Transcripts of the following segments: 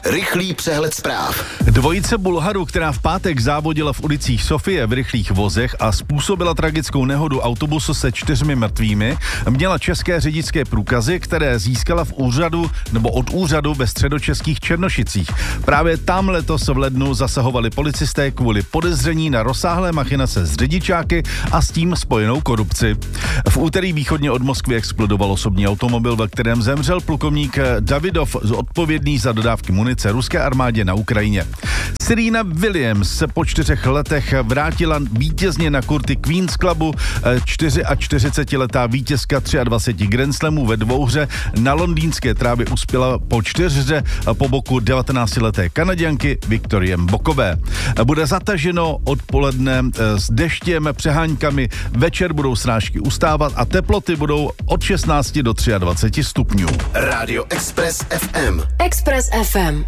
Rychlý přehled zpráv. Dvojice Bulharů, která v pátek závodila v ulicích Sofie v rychlých vozech a způsobila tragickou nehodu autobusu se 4 mrtvými, měla české řidičské průkazy, které získala od úřadu ve středočeských Černošicích. Právě tam letos v lednu zasahovali policisté kvůli podezření na rozsáhlé machinace s řidičáky a s tím spojenou korupci. V úterý východně od Moskvy explodoval osobní automobil, ve kterém zemřel plukovník Davidov, odpovědný za dodávky munice ruské armádě na Ukrajině. Serena Williams se po 4 letech vrátila vítězně na kurty Queen's Clubu. 44letá vítězka 23 Grand Slamů ve dvouhře na londýnské trávě uspěla po 4 po boku 19leté Kanaďanky Viktorie Mbokové. Bude zataženo odpoledne s deštěm, přeháňkami, večer budou srážky ustávat a teploty budou od 16 do 23 stupňů. Rádio Express FM. Express FM.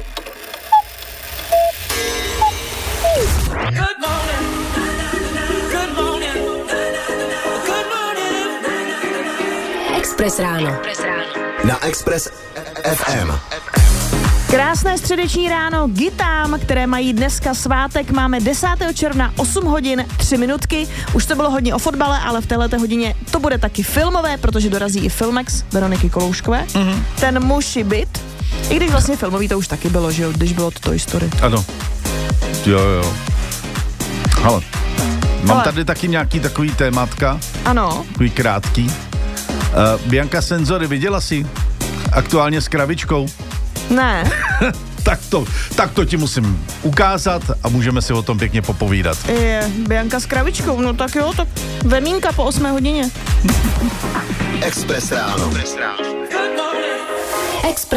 Express ráno. Na Express FM. Krásné středeční ráno Gitám, které mají dneska svátek. Máme 10. června 8 hodin 3 minutky. Už to bylo hodně o fotbale, ale v téhleté hodině to bude taky filmové, protože dorazí i Filmex Veroniky Kolouškové. Ten Muši byt. I když vlastně filmový to už taky bylo, že jo, když bylo to Toy Story. Ano. Jo. Ale mám tady taky nějaký takový tématka. Ano. Takový krátký. Bianca Sensory, viděla jsi? Aktuálně s kravičkou. Ne. tak to ti musím ukázat a můžeme si o tom pěkně popovídat. Je Bianca s kravičkou, no tak jo, tak vemínka po 8 hodině. Express ráno. Express